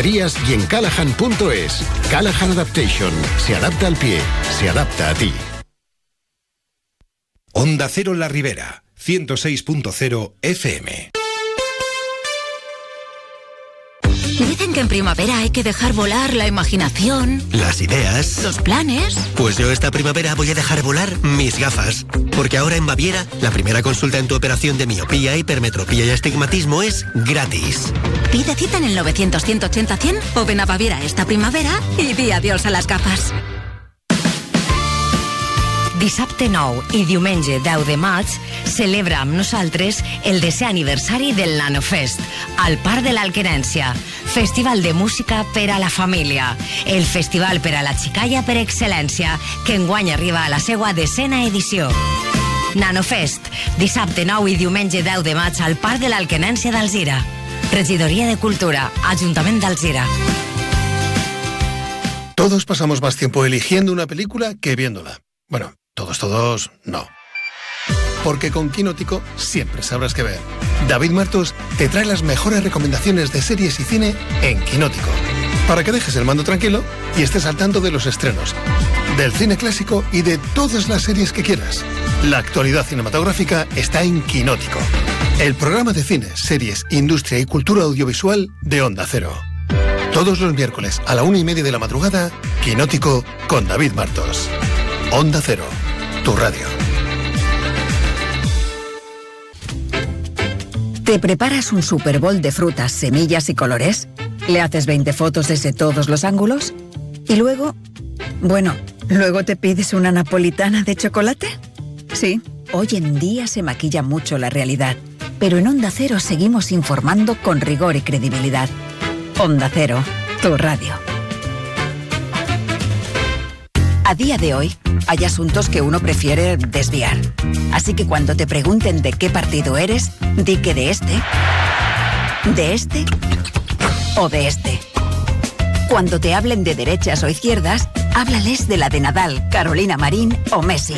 ferreterías y en Callahan.es. Callahan Adaptation. Se adapta al pie. Se adapta a ti. Onda Cero La Ribera, 106.0 FM. Dicen que en primavera hay que dejar volar la imaginación, las ideas, los planes. Pues yo esta primavera voy a dejar volar mis gafas. Porque ahora en Baviera, la primera consulta en tu operación de miopía, hipermetropía y astigmatismo es gratis. Pide cita en el 900-180-100 o ven a Baviera esta primavera y di adiós a las gafas. Dissabte 9 i diumenge 10 de maig celebra amb nosaltres el 10è aniversari del Nanofest al Parc de l'Alquerència. Festival de música per a la família. El festival per a la xicalla per excel·lència, que enguany arriba a la seva 10ª edició. Nanofest, dissabte 9 i diumenge 10 de maig al Parc de l'Alquerència d'Alzira. Regidoria de Cultura, Ajuntament d'Alzira. Todos pasamos más tiempo eligiendo una película que viéndola. Bueno, todos, no. Porque con Quinótico siempre sabrás qué ver. David Martos te trae las mejores recomendaciones de series y cine en Quinótico. Para que dejes el mando tranquilo y estés al tanto de los estrenos, del cine clásico y de todas las series que quieras. La actualidad cinematográfica está en Quinótico. El programa de cine, series, industria y cultura audiovisual de Onda Cero. Todos los miércoles a la 1:30 de la madrugada, Quinótico con David Martos. Onda Cero, tu radio. ¿Te preparas un Super Bowl de frutas, semillas y colores? ¿Le haces 20 fotos desde todos los ángulos? ¿Y luego? Bueno, ¿luego te pides una napolitana de chocolate? Sí, hoy en día se maquilla mucho la realidad, pero en Onda Cero seguimos informando con rigor y credibilidad. Onda Cero, tu radio. A día de hoy, hay asuntos que uno prefiere desviar. Así que cuando te pregunten de qué partido eres, di que de este o de este. Cuando te hablen de derechas o izquierdas, háblales de la de Nadal, Carolina Marín o Messi.